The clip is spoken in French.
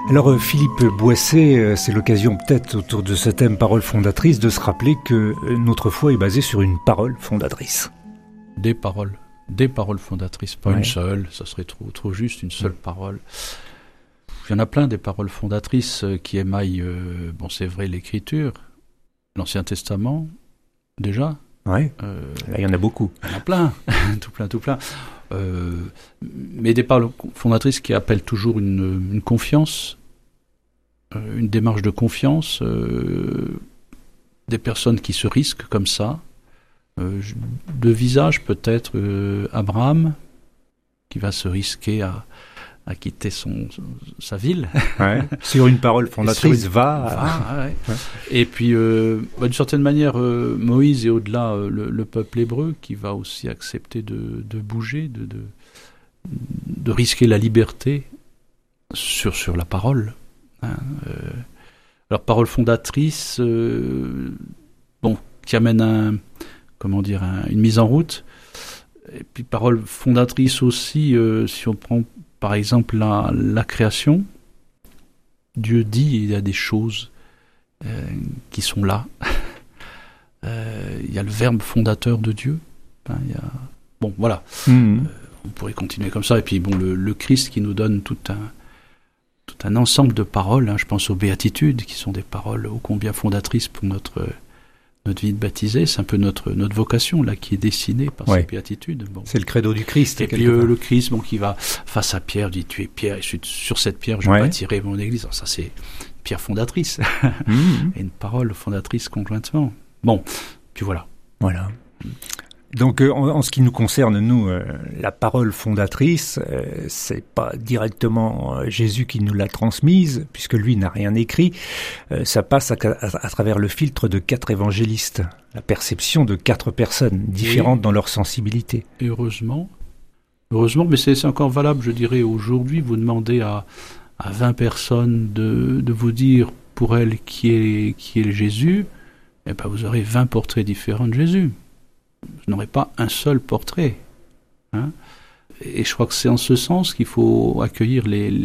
Alors Philippe Boisset, c'est l'occasion peut-être autour de ce thème parole fondatrice de se rappeler que notre foi est basée sur une parole fondatrice. Des paroles fondatrices, pas une seule, ça serait trop juste, une seule parole. Il y en a plein des paroles fondatrices qui émaillent, c'est vrai, l'Écriture, l'Ancien Testament, déjà. Ouais. Là, il y en a beaucoup. Il y en a plein, tout plein. Mais des paroles fondatrices qui appellent toujours une confiance, une démarche de confiance, des personnes qui se risquent comme ça, de visage peut-être Abraham, qui va se risquer à quitter sa ville. Ouais. Sur une parole fondatrice, ouais. Et puis, d'une certaine manière, Moïse et au-delà le peuple hébreu qui va aussi accepter de bouger, de risquer la liberté sur la parole. Alors, parole fondatrice, qui amène une mise en route. Et puis, parole fondatrice aussi, si on prend par exemple la création, Dieu dit il y a des choses qui sont là. Il y a le verbe fondateur de Dieu. Voilà. On pourrait continuer comme ça. Et puis le Christ qui nous donne tout un ensemble de paroles. Je pense aux béatitudes, qui sont des paroles ô combien fondatrices pour notre vie de baptisé. C'est un peu notre vocation là qui est dessinée par ces béatitudes. C'est le credo du Christ. Et puis le Christ qui va face à Pierre dit tu es Pierre et sur cette pierre je bâtirai mon église. Alors ça c'est pierre fondatrice et une parole fondatrice conjointement. Puis voilà. Donc, en ce qui nous concerne, nous, la parole fondatrice, c'est pas directement Jésus qui nous l'a transmise, puisque lui n'a rien écrit. Ça passe à travers le filtre de 4 évangélistes, la perception de 4 personnes différentes dans leur sensibilité. Et heureusement, mais c'est encore valable, je dirais, aujourd'hui. Vous demandez à 20 personnes de vous dire pour elles qui est Jésus, vous aurez 20 portraits différents de Jésus. Vous n'aurez pas un seul portrait. Et je crois que c'est en ce sens qu'il faut accueillir les